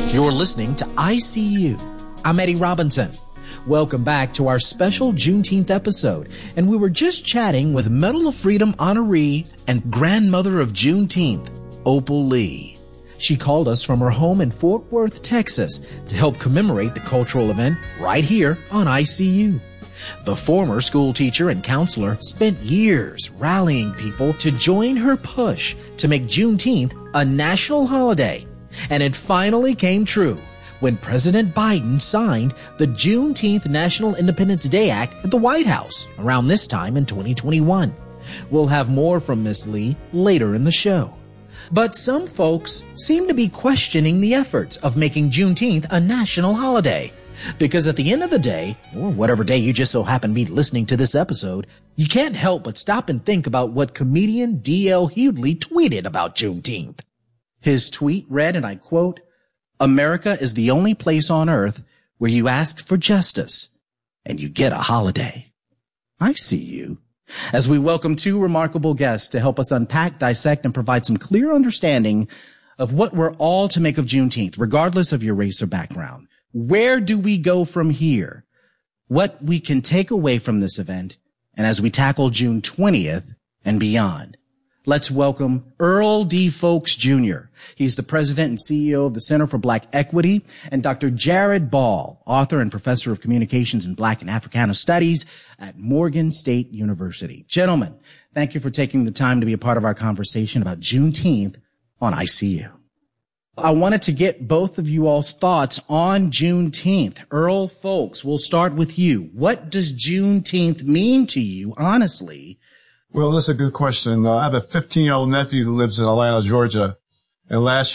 You're listening to ICU. I'm Eddie Robinson. Welcome back to our special Juneteenth episode. And we were just chatting with Medal of Freedom honoree and grandmother of Juneteenth, Opal Lee. She called us from her home in Fort Worth, Texas, to help commemorate the cultural event right here on ICU. The former school teacher and counselor spent years rallying people to join her push to make Juneteenth a national holiday. And it finally came true when President Biden signed the Juneteenth National Independence Day Act at the White House around this time in 2021. We'll have more from Miss Lee later in the show. But some folks seem to be questioning the efforts of making Juneteenth a national holiday. Because at the end of the day, or whatever day you just so happen to be listening to this episode, you can't help but stop and think about what comedian D.L. Hughley tweeted about Juneteenth. His tweet read, and I quote, "America is the only place on earth where you ask for justice and you get a holiday." I see you. As we welcome two remarkable guests to help us unpack, dissect, and provide some clear understanding of what we're all to make of Juneteenth, regardless of your race or background. Where do we go from here? What we can take away from this event, and as we tackle June 20th and beyond. Let's welcome Earl D. Folks, Jr. He's the president and CEO of the Center for Black Equity, and Dr. Jared Ball, author and professor of communications and Black and Africana Studies at Morgan State University. Gentlemen, thank you for taking the time to be a part of our conversation about Juneteenth on ICU. I wanted to get both of you all's thoughts on Juneteenth. Earl Folks, we'll start with you. What does Juneteenth mean to you, honestly? Well, that's a good question. I have a 15-year-old nephew who lives in Atlanta, Georgia. And last